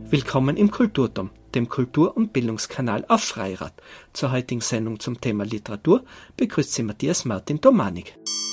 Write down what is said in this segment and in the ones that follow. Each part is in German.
Willkommen im Kulturturm, dem Kultur- und Bildungskanal auf Freirad. Zur heutigen Sendung zum Thema Literatur begrüßt Sie Matthias Martin Domanik.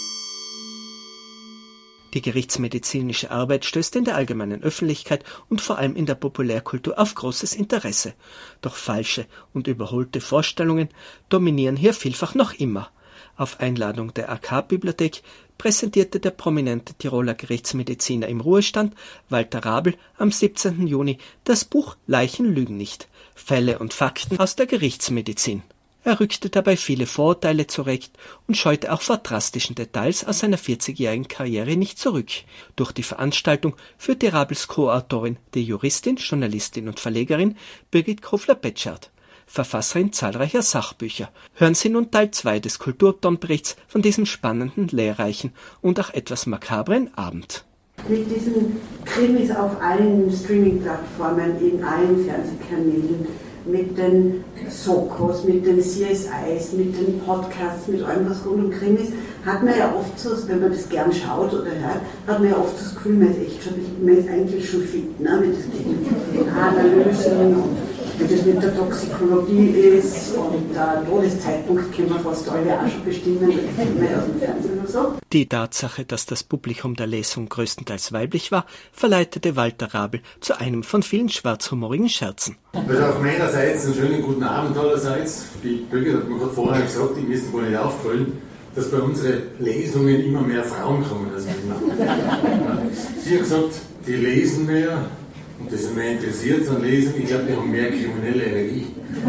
Die gerichtsmedizinische Arbeit stößt in der allgemeinen Öffentlichkeit und vor allem in der Populärkultur auf großes Interesse. Doch falsche und überholte Vorstellungen dominieren hier vielfach noch immer. Auf Einladung der AK-Bibliothek präsentierte der prominente Tiroler Gerichtsmediziner im Ruhestand, Walter Rabl, am 17. Juni das Buch Leichen lügen nicht – Fälle und Fakten aus der Gerichtsmedizin. Er rückte dabei viele Vorurteile zurecht und scheute auch vor drastischen Details aus seiner 40-jährigen Karriere nicht zurück. Durch die Veranstaltung führte Rabls Co-Autorin, die Juristin, Journalistin und Verlegerin Birgit Kofler-Betschart, Verfasserin zahlreicher Sachbücher. Hören Sie nun Teil 2 des Kulturturmberichts von diesem spannenden, lehrreichen und auch etwas makabren Abend. Mit diesen Krimis auf allen Streaming-Plattformen, in allen Fernsehkanälen, mit den Sokos, mit den CSIs, mit den Podcasts, mit allem, was rund um Krimis, hat man ja oft so, wenn man das gern schaut oder hört, hat man ja oft das Gefühl, man ist eigentlich schon fit, ne? Mit den Analysen und wie das mit der Toxikologie ist und der Todeszeitpunkt können wir fast alle auch schon bestimmen, das kennt man ja aus dem Fernsehen und so. Die Tatsache, dass das Publikum der Lesung größtenteils weiblich war, verleitete Walter Rabl zu einem von vielen schwarzhumorigen Scherzen. Also auch meinerseits einen schönen guten Abend allerseits. Die Birgit hat mir gerade vorher gesagt, ihm ist wohl nicht aufgefallen, dass bei unseren Lesungen immer mehr Frauen kommen als Männer. Sie hat gesagt, die lesen mehr. Und die sind mehr interessiert an Lesen. Ich glaube, die haben mehr kriminelle Energie.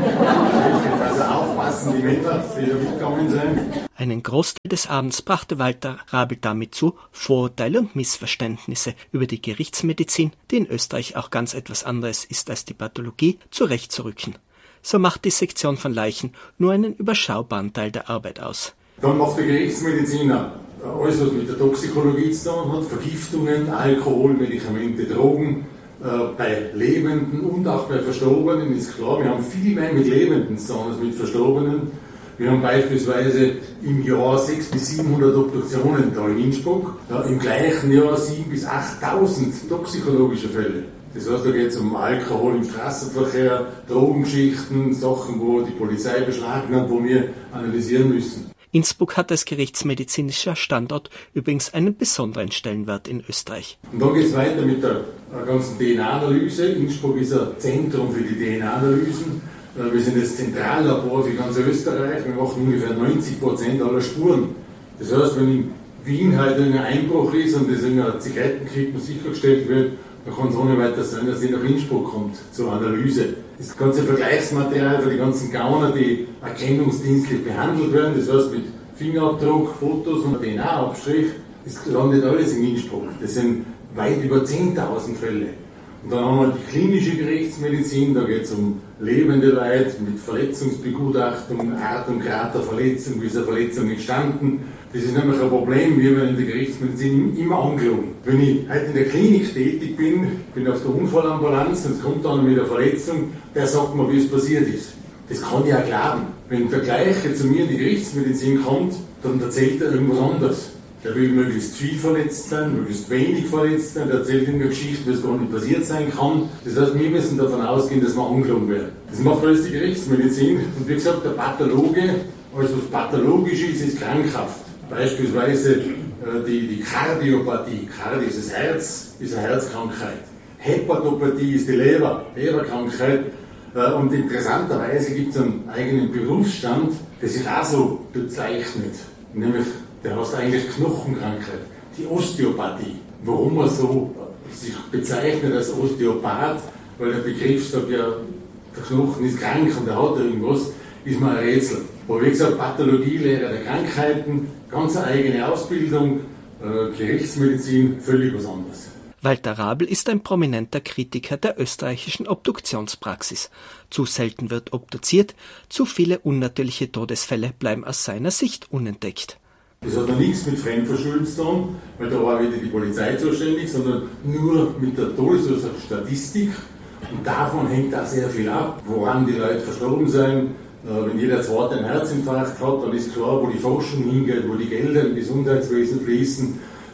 Also aufpassen, die Männer, die da mitgekommen sind. Einen Großteil des Abends brachte Walter Rabl damit zu, Vorurteile und Missverständnisse über die Gerichtsmedizin, die in Österreich auch ganz etwas anderes ist als die Pathologie, zurechtzurücken. So macht die Sektion von Leichen nur einen überschaubaren Teil der Arbeit aus. Dann macht der Gerichtsmediziner alles, was mit der Toxikologie zu tun hat, Vergiftungen, Alkohol, Medikamente, Drogen. Bei Lebenden und auch bei Verstorbenen ist klar, wir haben viel mehr mit Lebenden zu tun als mit Verstorbenen. Wir haben beispielsweise im Jahr 600 bis 700 Obduktionen da in Innsbruck, im gleichen Jahr 7.000 bis 8.000 toxikologische Fälle. Das heißt, da geht es um Alkohol im Straßenverkehr, Drogengeschichten, Sachen, wo die Polizei beschlagnahmt, wo wir analysieren müssen. Innsbruck hat als gerichtsmedizinischer Standort übrigens einen besonderen Stellenwert in Österreich. Und dann geht es weiter mit der ganzen DNA-Analyse. Innsbruck ist ein Zentrum für die DNA-Analysen. Wir sind das Zentrallabor für ganz Österreich. Wir machen ungefähr 90% aller Spuren. Das heißt, wenn in Wien halt ein Einbruch ist und das in einer Zigarettenkippe sichergestellt wird, dann kann es ohne weiteres sein, dass die nach Innsbruck kommt zur Analyse. Das ganze Vergleichsmaterial für die ganzen Gauner, die erkennungsdienstlich behandelt werden, das heißt mit Fingerabdruck, Fotos und DNA-Abstrich, das landet alles in Innsbruck. Das sind weit über 10.000 Fälle. Und dann haben wir die klinische Gerichtsmedizin, da geht es um lebende Leute mit Verletzungsbegutachtung, Art und Grad der Verletzung, wie ist eine Verletzung entstanden. Das ist nämlich ein Problem, wir werden in der Gerichtsmedizin immer angelogen. Wenn ich heute in der Klinik tätig bin auf der Unfallambulanz und es kommt dann mit einer Verletzung, der sagt mir, wie es passiert ist. Das kann ich auch glauben. Wenn der Gleiche zu mir in die Gerichtsmedizin kommt, dann erzählt er irgendwas anderes. Der will möglichst viel verletzt sein, möglichst wenig verletzt sein, der erzählt irgendeine Geschichte, was gar nicht passiert sein kann. Das heißt, wir müssen davon ausgehen, dass wir angelogen werden. Das macht alles die Gerichtsmedizin. Und wie gesagt, der Pathologe, alles was pathologisch ist krankhaft. Beispielsweise die Kardiopathie. Kardio ist das Herz, ist eine Herzkrankheit. Hepatopathie ist die Leberkrankheit. Und interessanterweise gibt es einen eigenen Berufsstand, der sich auch so bezeichnet. Nämlich, der heißt eigentlich Knochenkrankheit. Die Osteopathie. Warum man so sich bezeichnet als Osteopath, weil der Begriff sagt ja, der Knochen ist krank und er hat irgendwas, ist mir ein Rätsel. Aber wie gesagt, Pathologieslehre der Krankheiten, ganz eine eigene Ausbildung, Gerichtsmedizin, völlig was anderes. Walter Rabl ist ein prominenter Kritiker der österreichischen Obduktionspraxis. Zu selten wird obduziert, zu viele unnatürliche Todesfälle bleiben aus seiner Sicht unentdeckt. Das hat noch nichts mit Fremdverschulden zu tun, weil da war wieder die Polizei zuständig, sondern nur mit der Todesursachenstatistik. Und davon hängt auch sehr viel ab, woran die Leute verstorben sind. Wenn jeder Zweite einen Herzinfarkt hat, dann ist klar, wo die Forschung hingeht, wo die Gelder im Gesundheitswesen fließen.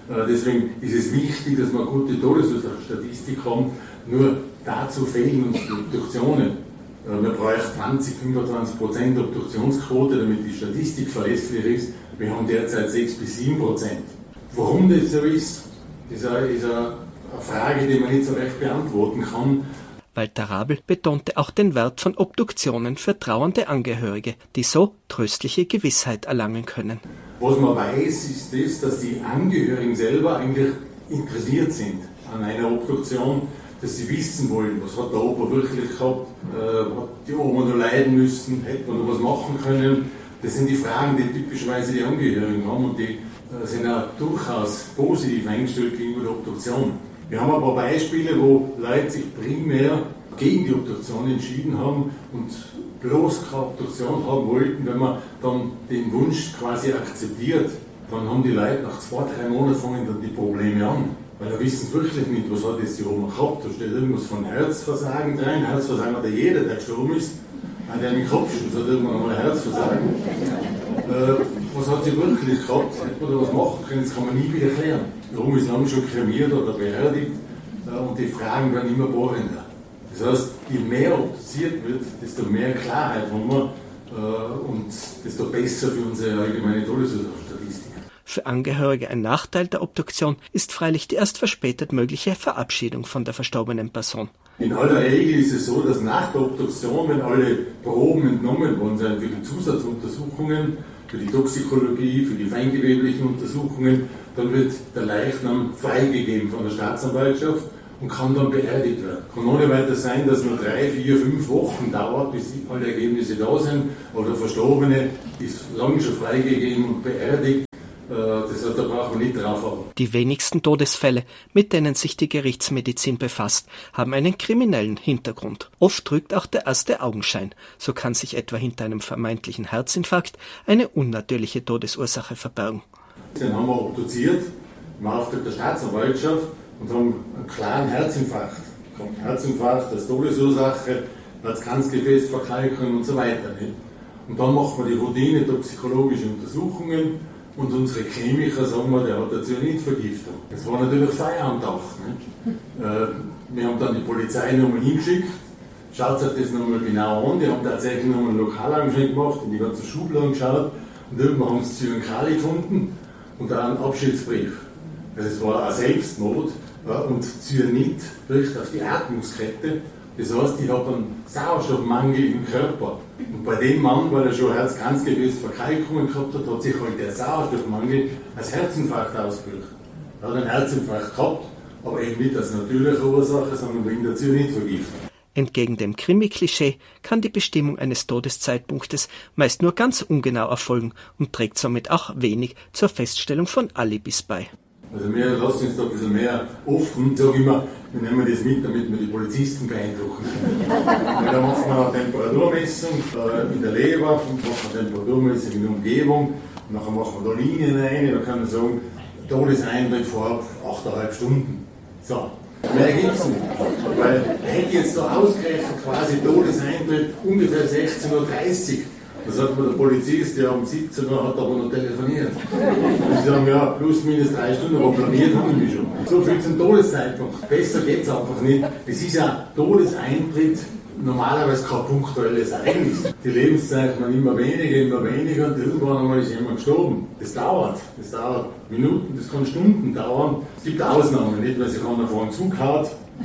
Deswegen ist es wichtig, dass man eine gute Todesursache-Statistik haben. Nur dazu fehlen uns die Obduktionen. Man braucht 20-25% Obduktionsquote, damit die Statistik verlässlich ist. Wir haben derzeit 6-7%. Warum das so ist eine Frage, die man nicht so recht beantworten kann. Walter Rabl betonte auch den Wert von Obduktionen für trauernde Angehörige, die so tröstliche Gewissheit erlangen können. Was man weiß, ist das, dass die Angehörigen selber eigentlich interessiert sind an einer Obduktion, dass sie wissen wollen, was hat der Opa wirklich gehabt, hat die Oma noch leiden müssen, hätte man noch was machen können. Das sind die Fragen, die typischerweise die Angehörigen haben und die sind auch durchaus positiv eingestellt gegenüber der Obduktion. Wir haben ein paar Beispiele, wo Leute sich primär gegen die Obduktion entschieden haben und bloß keine Obduktion haben wollten. Wenn man dann den Wunsch quasi akzeptiert, dann haben die Leute nach 2-3 Monaten fangen dann die Probleme an. Weil da wissen sie wirklich nicht, was hat jetzt die Oma gehabt. Da steht irgendwas von Herzversagen drin. Herzversagen hat ja jeder, der gestorben ist. Der im Kopf steht, hat irgendwann einmal ein Herzversagen. Was hat sie wirklich gehabt? Hätte man da was machen können? Das kann man nie wieder klären. Darum ist lang schon kremiert oder beerdigt und die Fragen werden immer bohrender. Das heißt, je mehr obduziert wird, desto mehr Klarheit haben wir und desto besser für unsere allgemeine Todesursache-Statistik. Für Angehörige ein Nachteil der Obduktion ist freilich die erst verspätet mögliche Verabschiedung von der verstorbenen Person. In aller Regel ist es so, dass nach der Obduktion, wenn alle Proben entnommen worden sind für die Zusatzuntersuchungen, für die Toxikologie, für die feingeweblichen Untersuchungen, dann wird der Leichnam freigegeben von der Staatsanwaltschaft und kann dann beerdigt werden. Kann ohne weiter sein, dass nur 3, 4, 5 Wochen dauert, bis alle Ergebnisse da sind, aber der Verstorbene ist lange schon freigegeben und beerdigt. Das heißt, da braucht man nicht drauf haben. Die wenigsten Todesfälle, mit denen sich die Gerichtsmedizin befasst, haben einen kriminellen Hintergrund. Oft trügt auch der erste Augenschein. So kann sich etwa hinter einem vermeintlichen Herzinfarkt eine unnatürliche Todesursache verbergen. Den haben wir obduziert im Auftrag der Staatsanwaltschaft und haben einen klaren Herzinfarkt. Herzinfarkt als Todesursache, Herzkranzgefäßverkalkung und so weiter. Nicht? Und dann machen wir die Routine toxikologische Untersuchungen. Und unsere Chemiker sagen wir, der hat eine Cyanidvergiftung. Das war natürlich Feierabendtag. Wir haben dann die Polizei nochmal hingeschickt, schaut sich das nochmal genau an. Die haben tatsächlich nochmal einen Lokalanschein gemacht und die ganzen Schubladen geschaut. Und irgendwann haben sie Zyankali gefunden und auch einen Abschiedsbrief. Also es war ein Selbstmord und Cyanid wirkt auf die Atmungskette. Das heißt, ich habe einen Sauerstoffmangel im Körper. Und bei dem Mann, weil er schon Herz-Kranzgefäßverkalkungen gehabt hat, hat sich halt der Sauerstoffmangel als Herzinfarkt ausgewirkt. Er hat einen Herzinfarkt gehabt, aber eben nicht als natürliche Ursache, sondern wegen der Cyanidvergiftung. Entgegen dem Krimi-Klischee kann die Bestimmung eines Todeszeitpunktes meist nur ganz ungenau erfolgen und trägt somit auch wenig zur Feststellung von Alibis bei. Also wir lassen uns da ein bisschen mehr offen. Ich sage immer, wir nehmen das mit, damit wir die Polizisten beeindrucken können. Da machen wir eine Temperaturmessung in der Leber, und machen eine Temperaturmessung in der Umgebung, und nachher machen wir da Linien rein, da kann man sagen, Todeseintritt vor 8,5 Stunden. So, mehr gibt es nicht. Weil hätte jetzt da ausgerechnet quasi Todeseintritt ungefähr 16:30 Uhr. Da sagt mir der Polizist, der um 17 Uhr hat aber noch telefoniert. Und sie sagen, ja, plus minus 3 Stunden, aber planiert haben wir schon. So viel zum Todeszeitpunkt. Besser geht es einfach nicht. Es ist ja Todeseintritt normalerweise kein punktuelles Ereignis. Die Lebenszeit werden immer weniger und irgendwann einmal ist jemand gestorben. Das dauert Minuten, das kann Stunden dauern. Es gibt Ausnahmen, nicht, weil sich einer vor einen Zug hat.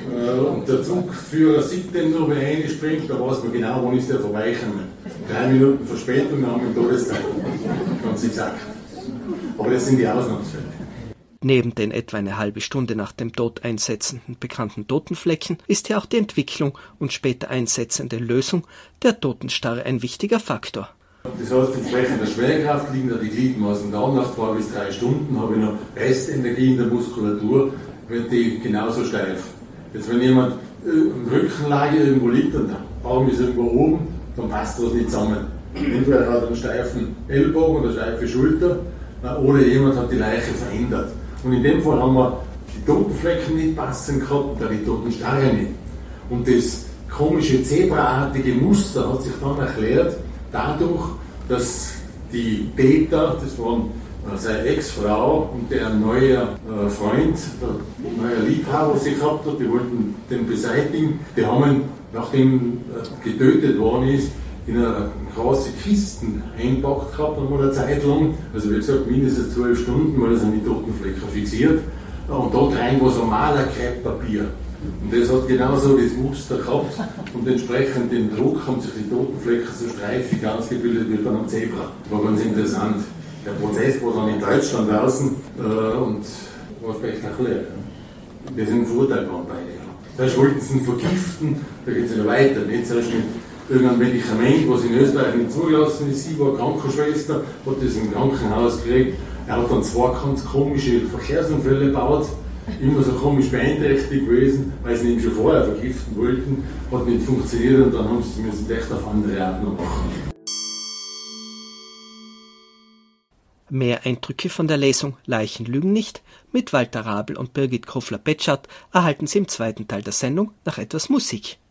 Und der Zugführer sieht den nur, wenn er reinspringt, da weiß man genau, wann ist der vorbeikommen. 3 Minuten Verspätung haben wir Todeszeitpunkt. Ganz exakt. Aber das sind die Ausnahmsfälle. Neben den etwa eine halbe Stunde nach dem Tod einsetzenden bekannten Totenflecken ist ja auch die Entwicklung und später einsetzende Lösung der Totenstarre ein wichtiger Faktor. Das heißt, entsprechend der Schwerkraft liegen da die Gliedmaßen da. Nach 2 bis 3 Stunden habe ich noch Restenergie in der Muskulatur, wird die genauso steif. Jetzt wenn jemand in Rückenlage irgendwo liegt und der Arm ist irgendwo oben, dann passt das nicht zusammen. Entweder hat er einen steifen Ellbogen oder eine steife Schulter oder jemand hat die Leiche verändert. Und in dem Fall haben wir die Totenflecken nicht passen gehabt oder die Totenstarre nicht. Und das komische zebraartige Muster hat sich dann erklärt dadurch, dass die Täter, das waren seine Ex-Frau und der neue Freund, der neue Liebhaber, was sie gehabt hat, die wollten den beseitigen. Die haben ihn, nachdem er getötet worden ist, in eine große Kisten einpackt gehabt, einmal eine Zeit lang. Also wie gesagt, mindestens 12 Stunden, weil er sind die Totenflecken fixiert. Und dort rein war so Malerkrepppapier. Und das hat genauso das Muster gehabt und entsprechend den Druck haben sich die Totenflecken so streifig ausgebildet wie bei einem Zebra. War ganz interessant. Der Prozess war dann in Deutschland draußen und war spektakulär. Wir sind verurteilt worden beide. Zuerst wollten sie ihn vergiften, da geht es ja weiter. Nicht zuerst mit irgendein Medikament, was in Österreich nicht zugelassen ist. Sie war Krankenschwester, hat das im Krankenhaus gekriegt. Er hat dann 2 ganz komische Verkehrsunfälle gebaut. Immer so komisch beeinträchtigt gewesen, weil sie ihn schon vorher vergiften wollten, hat nicht funktioniert und dann haben sie es echt auf andere Art noch machen. Mehr Eindrücke von der Lesung Leichen lügen nicht mit Walter Rabel und Birgit Kofler-Petschardt erhalten Sie im zweiten Teil der Sendung nach etwas Musik.